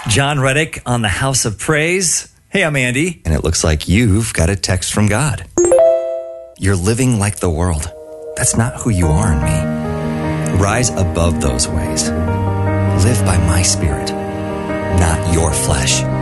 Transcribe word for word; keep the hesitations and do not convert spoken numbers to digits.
John Reddick on the House of Praise. Hey, I'm Andy. And it looks like you've got a text from God. You're living like the world. That's not who you are in me. Rise above those ways. Live by my spirit, not your flesh.